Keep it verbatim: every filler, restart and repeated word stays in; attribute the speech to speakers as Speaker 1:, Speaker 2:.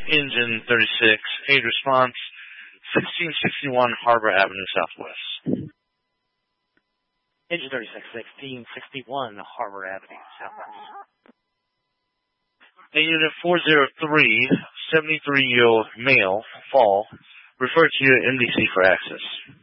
Speaker 1: Engine thirty-six, aid response, sixteen sixty-one Harbor Avenue Southwest.
Speaker 2: Engine thirty-six, sixteen sixty-one Harbor Avenue Southwest.
Speaker 1: A unit four oh three, seventy-three-year-old male, fall, referred to your M D C for access.